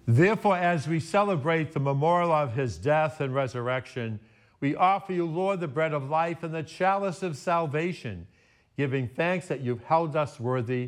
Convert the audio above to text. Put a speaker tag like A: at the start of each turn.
A: Therefore, as we celebrate the memorial of his death and resurrection, we offer you, Lord, the bread of life and the chalice of salvation, giving thanks that you've held us worthy